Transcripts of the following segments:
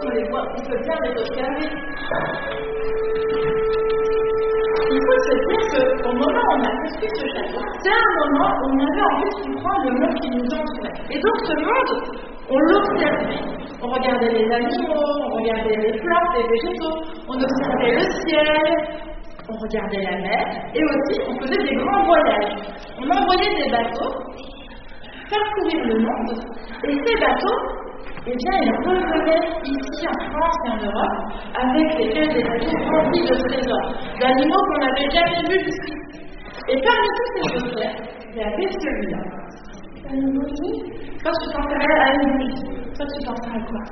on les voit, on peut bien les observer. Il faut se dire qu'au moment où on a construit ce château, c'est un moment où on avait envie de comprendre le monde qui nous entourait. Et donc ce monde, on l'observait. On regardait les animaux, on regardait les plantes, les végétaux, on observait le ciel, on regardait la mer, et aussi on faisait des grands voyages. On envoyait des bateaux parcourir le monde, et ces bateaux, eh bien, ils revenaient ici en France et en Europe avec des bateaux remplis de trésors, d'animaux qu'on n'avait jamais vus jusqu'ici. Et parmi tous ces objets, il y avait celui-là. Une bougie. Toi, tu penserais à une bougie. Toi, tu penserais à quoi?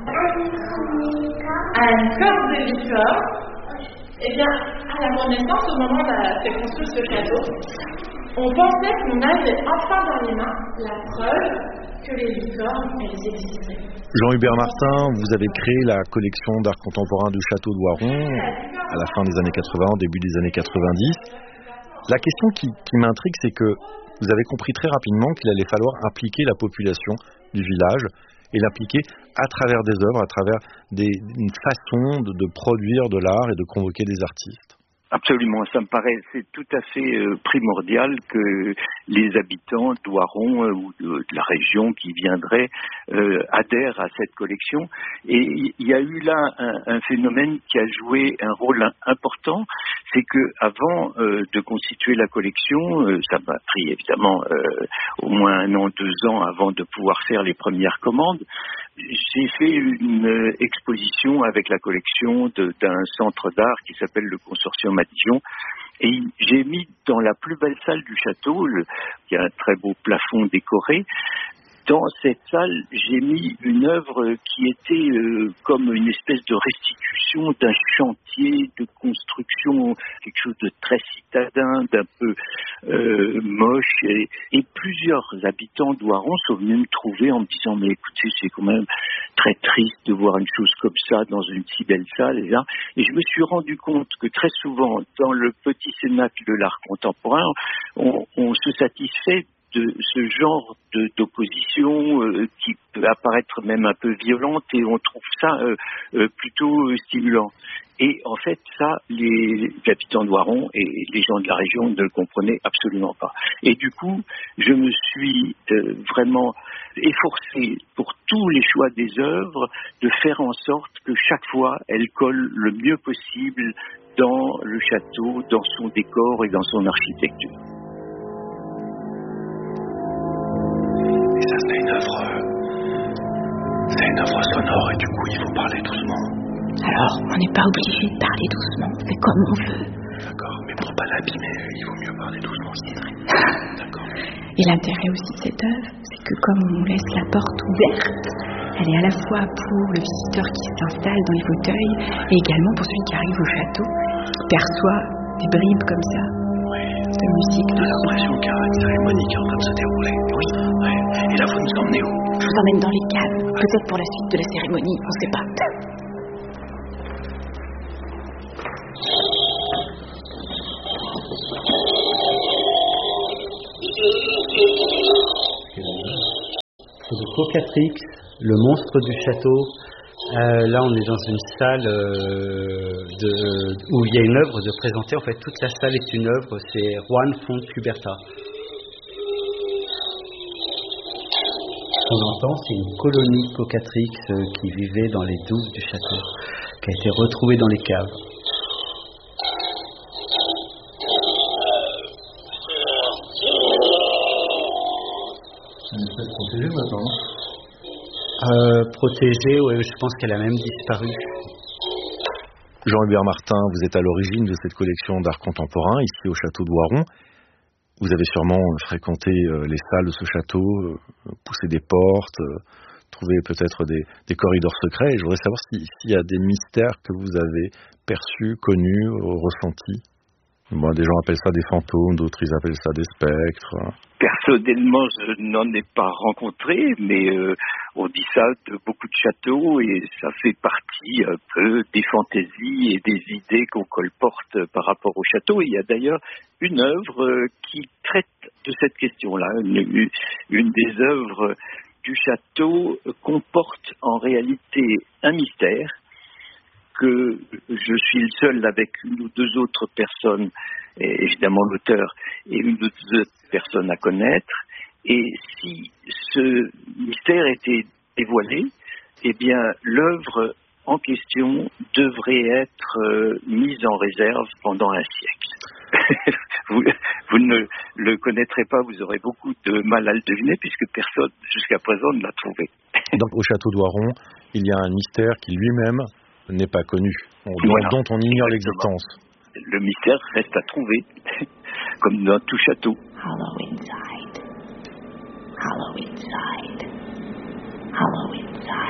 À une corne de licorne. Eh bien, à la Renaissance, au moment où on a fait construire ce château, on pensait qu'on avait enfin dans les mains la preuve que les licornes, elles existaient. Jean-Hubert Martin, vous avez créé la collection d'art contemporain du château de Voiron à la fin des années 80, au début des années 90. La question qui m'intrigue, c'est que vous avez compris très rapidement qu'il allait falloir impliquer la population du village et l'impliquer à travers des œuvres, à travers une façon de produire de l'art et de convoquer des artistes. Absolument, ça me paraît, c'est tout à fait primordial que les habitants d'Oiron ou de la région qui viendraient adhèrent à cette collection. Et il y a eu là un phénomène qui a joué un rôle important, c'est que avant de constituer la collection, ça m'a pris évidemment au moins 1 an, 2 ans avant de pouvoir faire les premières commandes. J'ai fait une exposition avec la collection d'un centre d'art qui s'appelle le Consortium à Dijon. Et j'ai mis dans la plus belle salle du château, qui a un très beau plafond décoré. Dans cette salle, j'ai mis une œuvre qui était comme une espèce de restitution d'un chantier de construction, quelque chose de très citadin, d'un peu moche. Et plusieurs habitants d'Oiron sont venus me trouver en me disant « Mais écoutez, c'est quand même très triste de voir une chose comme ça dans une si belle salle. » Et je me suis rendu compte que très souvent, dans le petit cénacle de l'art contemporain, on se satisfait de ce genre d'opposition qui peut apparaître même un peu violente et on trouve ça plutôt stimulant. Et en fait, ça, les habitants d'Oiron et les gens de la région ne le comprenaient absolument pas. Et du coup, je me suis vraiment efforcé pour tous les choix des œuvres de faire en sorte que chaque fois, elles collent le mieux possible dans le château, dans son décor et dans son architecture. Ça, c'est une œuvre sonore et du coup, il faut parler doucement. Alors, on n'est pas obligé de parler doucement, on fait comme on veut. D'accord, mais pour pas l'abîmer, il vaut mieux parler doucement, c'est vrai. D'accord. Et l'intérêt aussi de cette œuvre, c'est que comme on laisse la porte ouverte, elle est à la fois pour le visiteur qui s'installe dans les fauteuils et également pour celui qui arrive au château, qui perçoit des bribes comme ça. De musique. On a l'impression qu'il y a une cérémonie qui est en train de se dérouler. Oui. Ouais. Et là, vous nous emmenez où? Je vous emmène dans les caves. Peut-être pour la suite de la cérémonie, on ne sait pas. C'est le Cocatrix, le monstre du château. Là, on est dans une salle où il y a une œuvre de présenter. En fait, toute la salle est une œuvre. C'est Juan Font Cuberta. Ce qu'on entend, c'est une colonie Cocatrix qui vivait dans les douves du château, qui a été retrouvée dans les caves. Elle est peut-être protégée maintenant. Protégée, ouais, je pense qu'elle a même disparu. Jean-Hubert Martin, vous êtes à l'origine de cette collection d'art contemporain ici au château de Voiron. Vous avez sûrement fréquenté les salles de ce château, poussé des portes, trouvé peut-être des corridors secrets. Et je voudrais savoir s'il y a des mystères que vous avez perçus, connus, ressentis. Bon, des gens appellent ça des fantômes, d'autres ils appellent ça des spectres. Personnellement, je n'en ai pas rencontré, mais on dit ça de beaucoup de châteaux et ça fait partie un peu des fantaisies et des idées qu'on colporte par rapport au château. Il y a d'ailleurs une œuvre qui traite de cette question-là. Une des œuvres du château comporte en réalité un mystère que je suis le seul avec une ou deux autres personnes, et évidemment l'auteur, et une ou deux autres personnes à connaître. Et si ce mystère était dévoilé, eh bien l'œuvre en question devrait être mise en réserve pendant un siècle. Vous ne le connaîtrez pas, vous aurez beaucoup de mal à le deviner puisque personne jusqu'à présent ne l'a trouvé. Donc au château d'Oiron, il y a un mystère qui lui-même n'est pas connu, dont on ignore l'existence. Le mystère reste à trouver, comme dans tout château. Hollow inside. Hollow inside. Hollow inside.